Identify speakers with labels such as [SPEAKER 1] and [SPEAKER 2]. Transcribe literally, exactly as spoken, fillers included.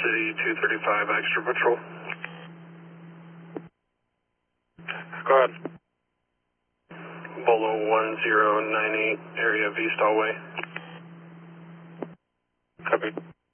[SPEAKER 1] City two thirty-five extra patrol. Go ahead. Bolo one zero nine eight, area of East Hallway. Copy.